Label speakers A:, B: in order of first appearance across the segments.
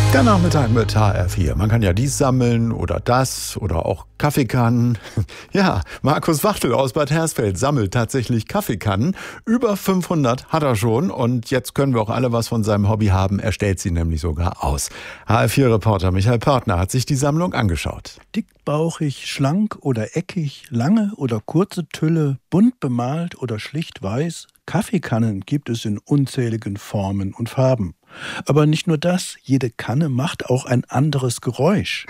A: Der Nachmittag mit HR4. Man kann ja dies sammeln oder das oder auch Kaffeekannen. Ja, Markus Wachtel aus Bad Hersfeld sammelt tatsächlich Kaffeekannen. Über 500 hat er schon und jetzt können wir auch alle was von seinem Hobby haben. Er stellt sie nämlich sogar aus. HR4-Reporter Michael Pörtner hat sich die Sammlung angeschaut.
B: Dickbauchig, schlank oder eckig, lange oder kurze Tülle, bunt bemalt oder schlicht weiß. Kaffeekannen gibt es in unzähligen Formen und Farben. Aber nicht nur das, jede Kanne macht auch ein anderes Geräusch.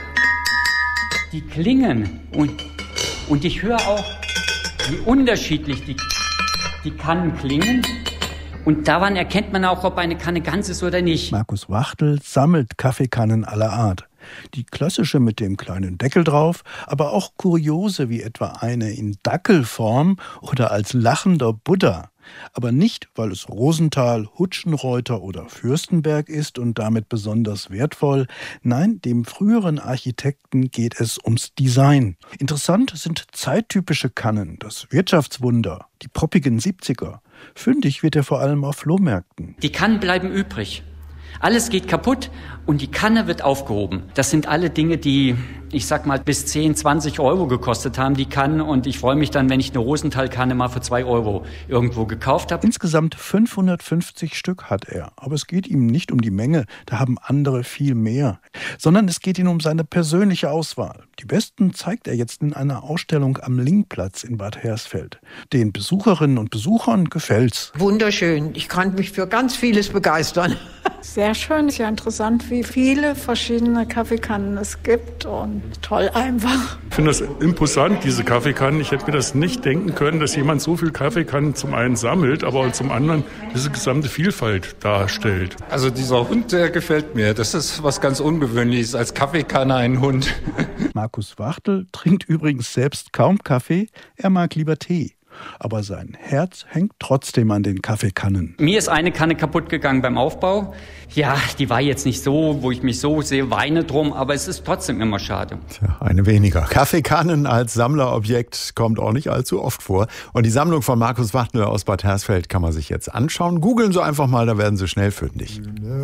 C: Die klingen und ich höre auch, wie unterschiedlich die Kannen klingen. Und daran erkennt man auch, ob eine Kanne ganz ist oder nicht.
B: Markus Wachtel sammelt Kaffeekannen aller Art. Die klassische mit dem kleinen Deckel drauf, aber auch kuriose wie etwa eine in Dackelform oder als lachender Buddha. Aber nicht, weil es Rosenthal, Hutschenreuter oder Fürstenberg ist und damit besonders wertvoll. Nein, dem früheren Architekten geht es ums Design. Interessant sind zeittypische Kannen, das Wirtschaftswunder, die poppigen 70er. Fündig wird er vor allem auf Flohmärkten.
C: Die Kannen bleiben übrig. Alles geht kaputt und die Kanne wird aufgehoben. Das sind alle Dinge, die, ich sag mal, bis 10, 20 Euro gekostet haben, die Kannen. Und ich freue mich dann, wenn ich eine Rosenthal-Kanne mal für 2 Euro irgendwo gekauft habe.
B: Insgesamt 550 Stück hat er. Aber es geht ihm nicht um die Menge, da haben andere viel mehr. Sondern es geht ihm um seine persönliche Auswahl. Die besten zeigt er jetzt in einer Ausstellung am Linkplatz in Bad Hersfeld. Den Besucherinnen und Besuchern gefällt's.
D: Wunderschön. Ich kann mich für ganz vieles begeistern.
E: Sehr schön, ist ja interessant, wie viele verschiedene Kaffeekannen es gibt und toll einfach.
F: Ich finde das imposant, diese Kaffeekannen. Ich hätte mir das nicht denken können, dass jemand so viel Kaffeekannen zum einen sammelt, aber auch zum anderen diese gesamte Vielfalt darstellt.
G: Also dieser Hund, der gefällt mir. Das ist was ganz Ungewöhnliches, als Kaffeekanne ein Hund.
B: Markus Wachtel trinkt übrigens selbst kaum Kaffee, er mag lieber Tee. Aber sein Herz hängt trotzdem an den Kaffeekannen.
C: Mir ist eine Kanne kaputt gegangen beim Aufbau. Ja, die war jetzt nicht so, wo ich mich so sehr weine drum, aber es ist trotzdem immer schade.
A: Tja, eine weniger. Kaffeekannen als Sammlerobjekt kommt auch nicht allzu oft vor. Und die Sammlung von Markus Wachtel aus Bad Hersfeld kann man sich jetzt anschauen. Googeln Sie einfach mal, da werden Sie schnell fündig.